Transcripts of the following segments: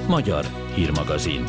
Magyar hírmagazin.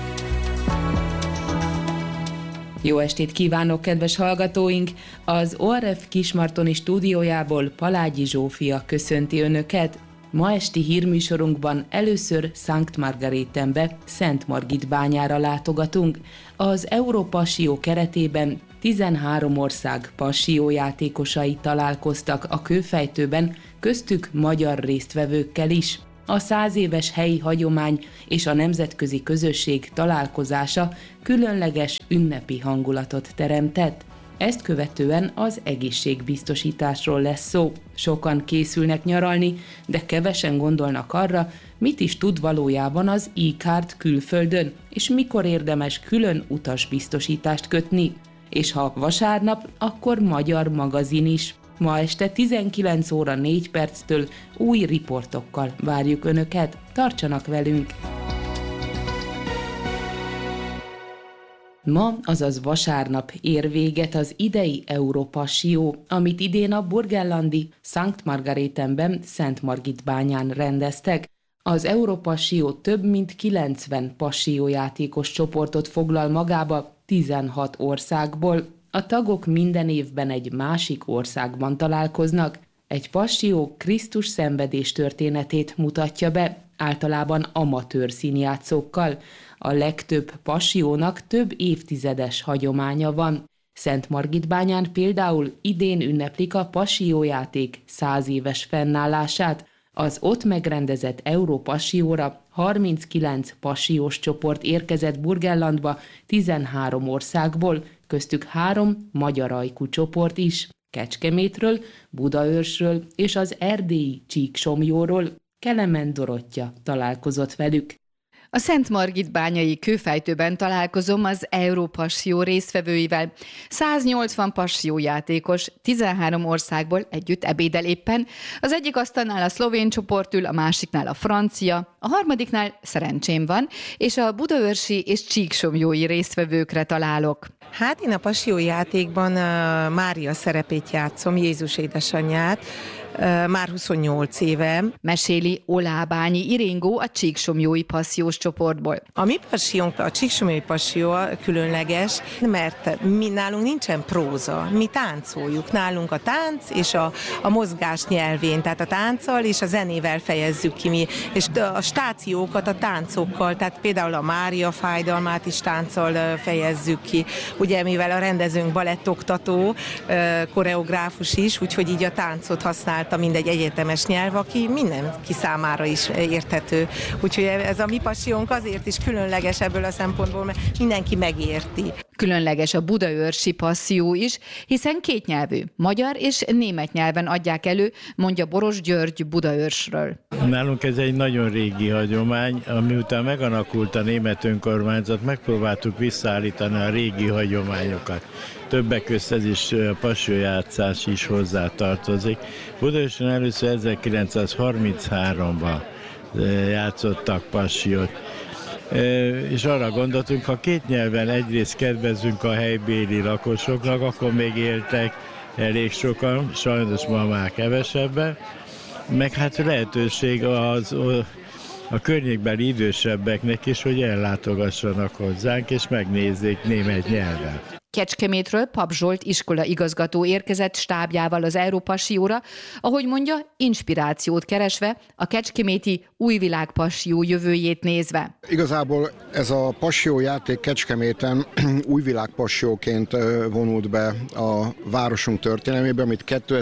Jó estét kívánok, kedves hallgatóink! Az ORF Kismartoni stúdiójából Palágyi Zsófia köszönti Önöket. Ma esti hírműsorunkban először Szent Margarétenbe, Szent Margit bányára látogatunk. Az Európassió keretében 13 ország passió-játékosai találkoztak a kőfejtőben, köztük magyar résztvevőkkel is. A 100 éves helyi hagyomány és a nemzetközi közösség találkozása különleges ünnepi hangulatot teremtett. Ezt követően az egészségbiztosításról lesz szó. Sokan készülnek nyaralni, de kevesen gondolnak arra, mit is tud valójában az e-card külföldön, és mikor érdemes külön utasbiztosítást kötni. És ha vasárnap, akkor magyar magazin is. Ma este 19 óra 4 perctől új riportokkal várjuk Önöket. Tartsanak velünk! Ma, azaz vasárnap ér véget az idei Európassió, amit idén a burgenlandi Szent Margarétenben, Szent Margit bányán rendeztek. Az Európassió több mint 90 passió-játékos csoportot foglal magába 16 országból. A tagok minden évben egy másik országban találkoznak. Egy passió Krisztus szenvedés történetét mutatja be, általában amatőr színjátszókkal. A legtöbb pasiónak több évtizedes hagyománya van. Szent Margit bányán például idén ünneplik a passió-játék 100 éves fennállását. Az ott megrendezett Európasióra 39 pasiós csoport érkezett Burgenlandba 13 országból, köztük 3 magyar ajkú csoport is. Kecskemétről, Budaörsről és az erdélyi Csíksomlyóról Kelemen Dorottya találkozott velük. A Szent Margit bányai kőfejtőben találkozom az Európassió résztvevőivel. 180 passió-játékos 13 országból együtt ebédel éppen. Az egyik asztalnál a szlovén csoport ül, a másiknál a francia, a harmadiknál szerencsém van, és a budaörsi és csíksomlyói résztvevőkre találok. Hát én a passió-játékban Mária szerepét játszom, Jézus édesanyját, már 28 éve. Meséli Olábányi Iringó a csíksomlyói passziós csoportból. A mi passió, a csíksomlyói passzió különleges, mert nálunk nincsen próza, mi táncoljuk. Nálunk a tánc és a mozgás nyelvén, tehát a tánccal és a zenével fejezzük ki mi, és a stációkat a táncokkal, tehát például a Mária fájdalmát is tánccal fejezzük ki. Ugye mivel a rendezőnk balettoktató, koreográfus is, úgyhogy így a táncot használta, mindegy egyetemes nyelv, aki mindenki számára is érthető. Úgyhogy ez a mi passionk azért is különleges ebből a szempontból, mert mindenki megérti. Különleges a budaörsi passzió is, hiszen kétnyelvű, magyar és német nyelven adják elő, mondja Boros György Budaörsről. Nálunk ez egy nagyon régi hagyomány, miután megalakult a német önkormányzat, megpróbáltuk visszaállítani a régi hagyományokat. Többek közt ez is a passió-játszás is hozzá tartozik. Budaörsen először 1933-ban játszottak passió-t. És arra gondoltunk, ha két nyelven egyrészt kedvezünk a helybéli lakosoknak, akkor még éltek elég sokan, sajnos ma már kevesebben, meg hát lehetőség a környékbeli idősebbeknek is, hogy ellátogassanak hozzánk, és megnézzék német nyelven. Kecskemétről Pap Zsolt iskola igazgató érkezett stábjával az Európasióra, ahogy mondja, inspirációt keresve, a kecskeméti újvilág passió jövőjét nézve. Igazából ez a passió-játék Kecskeméten újvilág passióként vonult be a városunk történelmébe, amit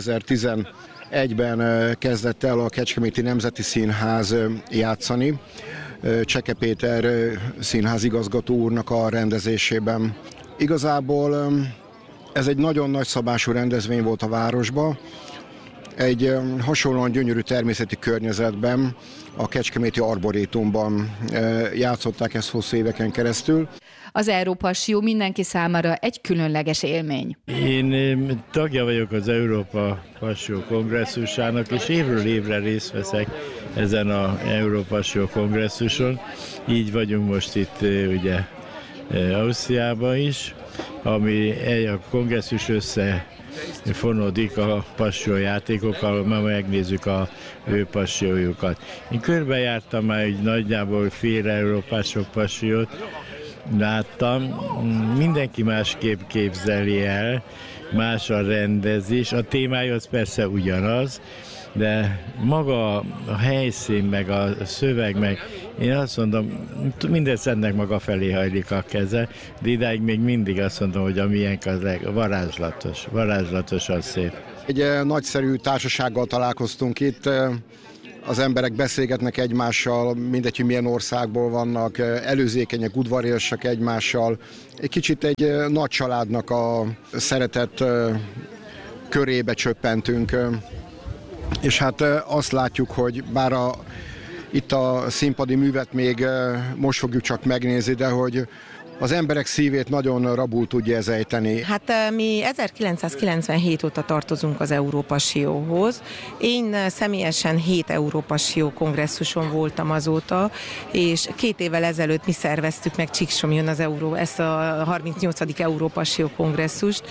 2011-ben kezdett el a Kecskeméti Nemzeti Színház játszani. Cseke Péter színház igazgató úrnak a rendezésében. Igazából ez egy nagyon nagyszabású rendezvény volt a városban. Egy hasonlóan gyönyörű természeti környezetben, a Kecskeméti Arborétumban játszották ezt hosszú éveken keresztül. Az Európassió mindenki számára egy különleges élmény. Én tagja vagyok az Európa Passió kongresszusának, és évről évre részt veszek ezen az Európassió kongresszuson. Így vagyunk most itt ugye Ausztriában is, ami a kongresszus fonódik a passionjátékokkal, ma megnézzük a ő passionjukat. Én körbejártam már egy nagyjából fél Európát, sok passió láttam, mindenki másképp képzeli el, más a rendezés, a témája az persze ugyanaz, de maga a helyszín, meg a szöveg, meg én azt mondom, mindeznek maga felé hajlik a keze, de idáig még mindig azt mondom, hogy a miénk az varázslatosan szép. Egy nagyszerű társasággal találkoztunk itt, az emberek beszélgetnek egymással, mindegy, hogy milyen országból vannak, előzékenyek, udvariasak egymással. Egy kicsit egy nagy családnak a szeretett körébe csöppentünk. És hát azt látjuk, hogy bár itt a színpadi művet még most fogjuk csak megnézni, de hogy az emberek szívét nagyon rabul tudja ez ejteni. Hát mi 1997 óta tartozunk az Európascióhoz. Én személyesen 7 Európassió kongresszuson voltam azóta, és 2 évvel ezelőtt mi szerveztük meg Csíksomlyón ezt a 38. Európassió kongresszust.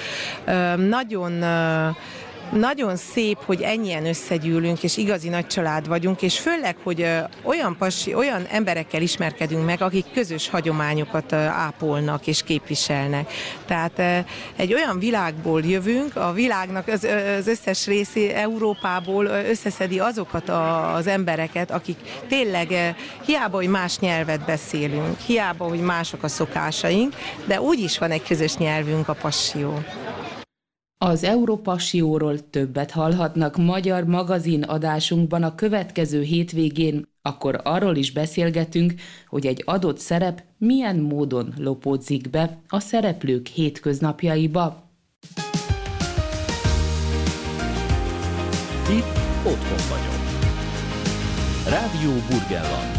Nagyon szép, hogy ennyien összegyűlünk, és igazi nagy család vagyunk, és főleg, hogy olyan emberekkel ismerkedünk meg, akik közös hagyományokat ápolnak és képviselnek. Tehát egy olyan világból jövünk, a világnak az összes részé Európából összeszedi azokat az embereket, akik tényleg hiába, hogy más nyelvet beszélünk, hiába, hogy mások a szokásaink, de úgyis van egy közös nyelvünk, a passió. Az Európascióról többet hallhatnak magyar magazin adásunkban a következő hétvégén, akkor arról is beszélgetünk, hogy egy adott szerep milyen módon lopódzik be a szereplők hétköznapjaiba. Itt otthon vagyok. Rádió Burgenland.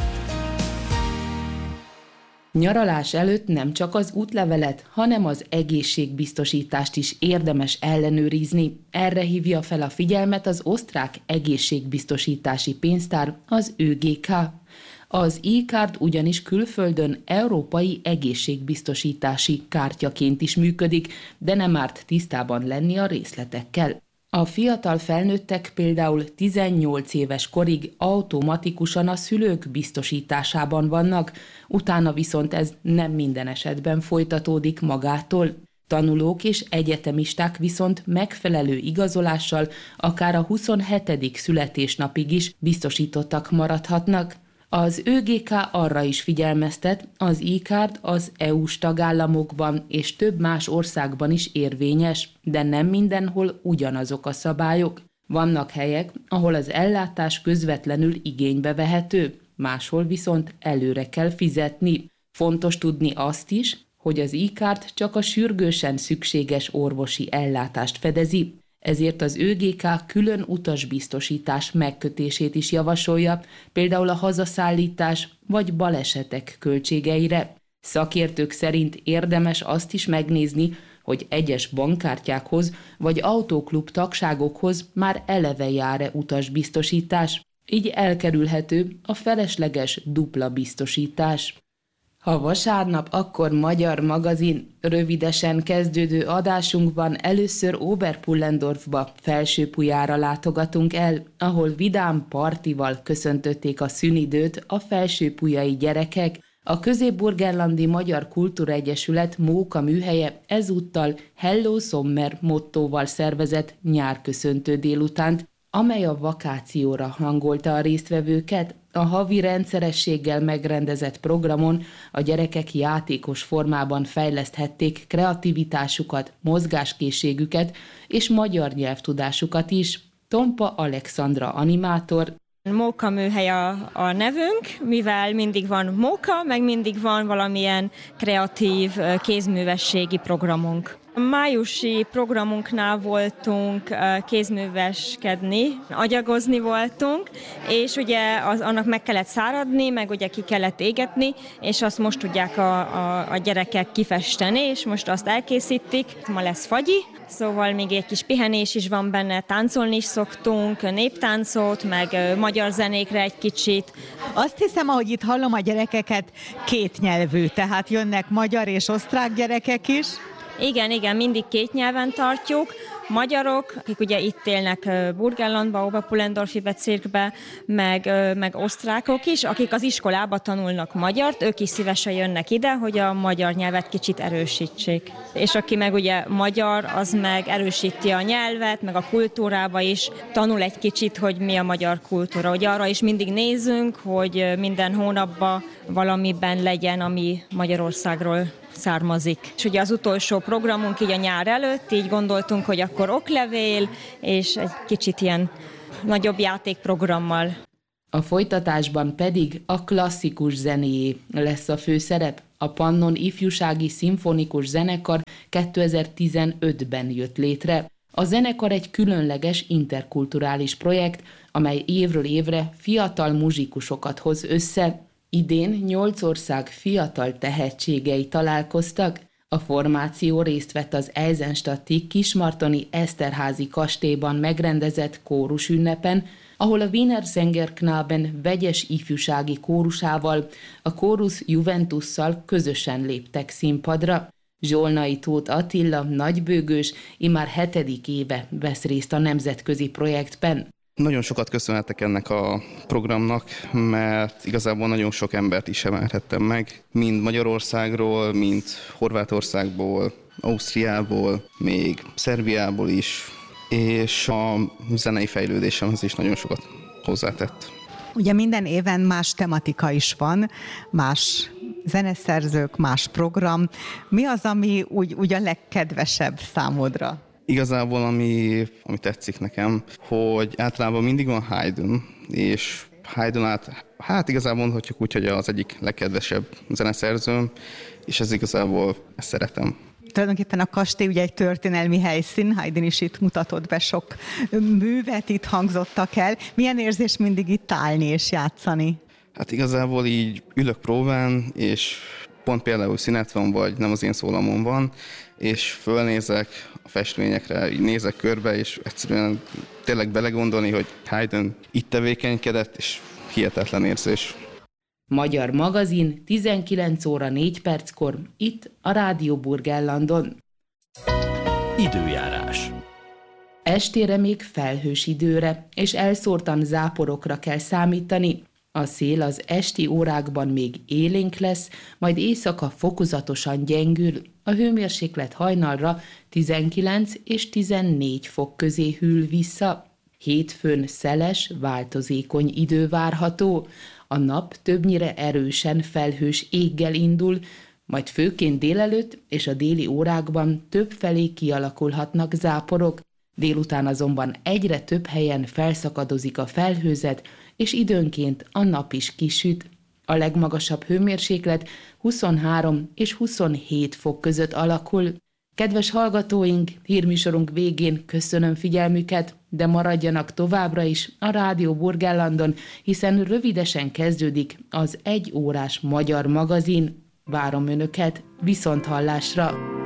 Nyaralás előtt nem csak az útlevelet, hanem az egészségbiztosítást is érdemes ellenőrizni. Erre hívja fel a figyelmet az osztrák egészségbiztosítási pénztár, az ÖGK. Az e-card ugyanis külföldön európai egészségbiztosítási kártyaként is működik, de nem árt tisztában lenni a részletekkel. A fiatal felnőttek például 18 éves korig automatikusan a szülők biztosításában vannak, utána viszont ez nem minden esetben folytatódik magától. Tanulók és egyetemisták viszont megfelelő igazolással akár a 27. születésnapig is biztosítottak maradhatnak. Az ÖGK arra is figyelmeztet, az e-card az EU-s tagállamokban és több más országban is érvényes, de nem mindenhol ugyanazok a szabályok. Vannak helyek, ahol az ellátás közvetlenül igénybe vehető, máshol viszont előre kell fizetni. Fontos tudni azt is, hogy az e-card csak a sürgősen szükséges orvosi ellátást fedezi. Ezért az ÖGK külön utasbiztosítás megkötését is javasolja, például a hazaszállítás vagy balesetek költségeire. Szakértők szerint érdemes azt is megnézni, hogy egyes bankkártyákhoz vagy autóklub tagságokhoz már eleve jár-e utasbiztosítás, így elkerülhető a felesleges dupla biztosítás. Ha vasárnap, akkor Magyar magazin. Rövidesen kezdődő adásunkban először Oberpullendorfba, Felsőpujára látogatunk el, ahol vidám partival köszöntötték a szünidőt a felsőpujai gyerekek. A Közép-Burgenlandi Magyar Kultúraegyesület Móka műhelye ezúttal Hello Sommer mottóval szervezett nyárköszöntő délutánt, amely a vakációra hangolta a résztvevőket. A havi rendszerességgel megrendezett programon a gyerekek játékos formában fejleszthették kreativitásukat, mozgáskészségüket és magyar nyelvtudásukat is. Tompa Alexandra animátor. Móka műhely a nevünk, mivel mindig van móka, meg mindig van valamilyen kreatív kézművességi programunk. A májusi programunknál voltunk kézműveskedni, agyagozni voltunk, és ugye annak meg kellett száradni, meg ugye ki kellett égetni, és azt most tudják a gyerekek kifesteni, és most azt elkészítik. Ma lesz fagyi, szóval még egy kis pihenés is van benne, táncolni is szoktunk, néptáncot, meg magyar zenékre egy kicsit. Azt hiszem, ahogy itt hallom a gyerekeket, kétnyelvű, tehát jönnek magyar és osztrák gyerekek is. Igen, mindig két nyelven tartjuk. magyarok, akik ugye itt élnek Burgenlandba, Oberpullendorfi bezirkbe, meg osztrákok is, akik az iskolába tanulnak magyart, ők is szívesen jönnek ide, hogy a magyar nyelvet kicsit erősítsék. És aki meg ugye magyar, az meg erősíti a nyelvet, meg a kultúrába is, tanul egy kicsit, hogy mi a magyar kultúra. Hogy arra is mindig nézünk, hogy minden hónapban valamiben legyen, ami Magyarországról származik. És ugye az utolsó programunk így a nyár előtt, így gondoltunk, hogy akkor oklevél, és egy kicsit ilyen nagyobb játékprogrammal. A folytatásban pedig a klasszikus zenéjé lesz a főszerep. A Pannon Ifjúsági Szimfonikus Zenekar 2015-ben jött létre. A zenekar egy különleges interkulturális projekt, amely évről évre fiatal muzsikusokat hoz össze. Idén 8 ország fiatal tehetségei találkoztak. A formáció részt vett az Eisenstadti Kismartoni Eszterházi kastélyban megrendezett kórusünnepen, ahol a Wiener Sängerknaben vegyes ifjúsági kórusával, a Chorus Juventusszal közösen léptek színpadra. Zsolnai Tóth Attila nagybőgős immár 7. éve vesz részt a nemzetközi projektben. Nagyon sokat köszönhetek ennek a programnak, mert igazából nagyon sok embert ismerhettem meg, mind Magyarországról, mind Horvátországból, Ausztriából, még Szerbiából is, és a zenei fejlődésemhez is nagyon sokat hozzátett. Ugye minden éven más tematika is van, más zeneszerzők, más program. Mi az, ami úgy a legkedvesebb számodra? Igazából, ami tetszik nekem, hogy általában mindig van Haydn, és Haydnát, igazából mondhatjuk úgy, hogy az egyik legkedvesebb zeneszerzőm, és ez igazából ezt szeretem. Tulajdonképpen a kastély ugye egy történelmi helyszín, Haydn is itt mutatott be sok művet, itt hangzottak el. Milyen érzés mindig itt állni és játszani? Hát igazából így ülök próbán, és pont például szünet van, vagy nem az én szólamon van, és fölnézek a festményekre, így nézek körbe, és egyszerűen tényleg belegondolni, hogy Haydn itt tevékenykedett, és hihetetlen érzés. Magyar magazin 19 óra 4 perckor itt a Rádió Burgenlandon. Időjárás. Estére még felhős időre és elszórtan záporokra kell számítani. A szél az esti órákban még élénk lesz, majd éjszaka fokozatosan gyengül. A hőmérséklet hajnalra 19 és 14 fok közé hűl vissza. Hétfőn szeles, változékony idő várható. A nap többnyire erősen felhős éggel indul, majd főként délelőtt és a déli órákban többfelé kialakulhatnak záporok. Délután azonban egyre több helyen felszakadozik a felhőzet, és időnként a nap is kisüt. A legmagasabb hőmérséklet 23 és 27 fok között alakul. Kedves hallgatóink, hírműsorunk végén köszönöm figyelmüket, de maradjanak továbbra is a Rádió Burgenlandon, hiszen rövidesen kezdődik az 1 órás magyar magazin. Várom önöket, viszonthallásra!